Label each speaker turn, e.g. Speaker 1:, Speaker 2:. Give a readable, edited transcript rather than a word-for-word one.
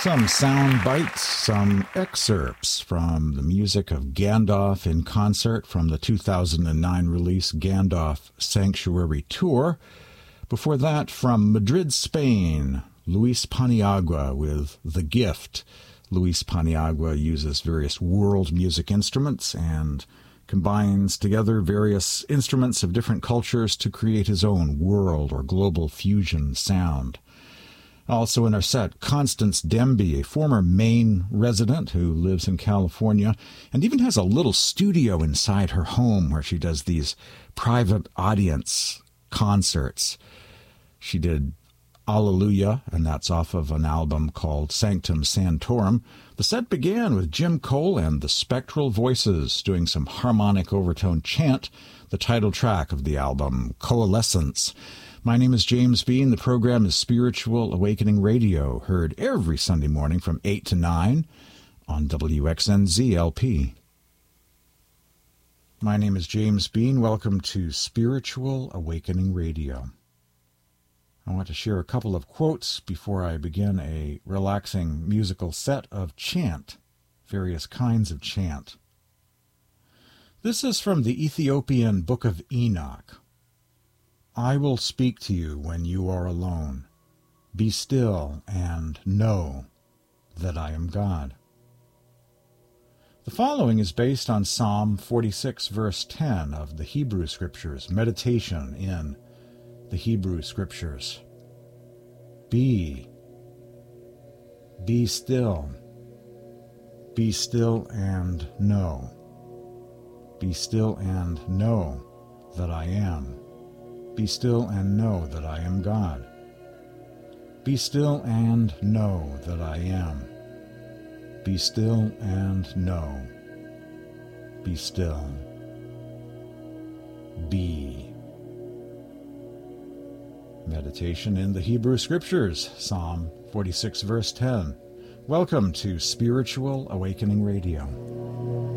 Speaker 1: Some sound bites, some excerpts from the music of Gandalf in Concert from the 2009 release Gandalf Sanctuary Tour. Before that, from Madrid, Spain, Luis Paniagua with The Gift. Luis Paniagua uses various world music instruments and combines together various instruments of different cultures to create his own world or global fusion sound. Also in our set, Constance Demby, a former Maine resident who lives in California and even has a little studio inside her home where she does these private audience concerts. She did Alleluia, and that's off of an album called Sanctum Sanctorum. The set began with Jim Cole and the Spectral Voices doing some harmonic overtone chant, the title track of the album, Coalescence. My name is James Bean. The program is Spiritual Awakening Radio, heard every Sunday morning from 8 to 9 on WXNZ-LP. My name is James Bean. Welcome to Spiritual Awakening Radio. I want to share a couple of quotes before I begin a relaxing musical set of chant, various kinds of chant. This is from the Ethiopian Book of Enoch. I will speak to you when you are alone. Be still and know that I am God. The following is based on Psalm 46, verse 10 of the Hebrew Scriptures, meditation in the Hebrew Scriptures. Be still and know. Be still and know that I am. Be still and know that I am God. Be still and know that I am. Be still and know. Be still. Be. Meditation in the Hebrew Scriptures, Psalm 46, verse 10. Welcome to Spiritual Awakening Radio.